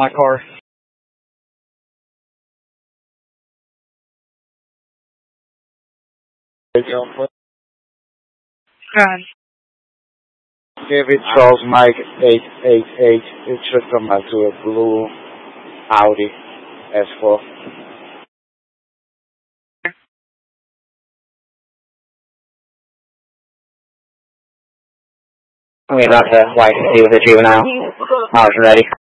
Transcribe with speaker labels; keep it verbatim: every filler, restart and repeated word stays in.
Speaker 1: my car.
Speaker 2: Grand.
Speaker 3: David Charles Mike eight eight eight. It should come back to a blue Audi S four.
Speaker 4: Okay, that's a white with a juvenile. Miles ready.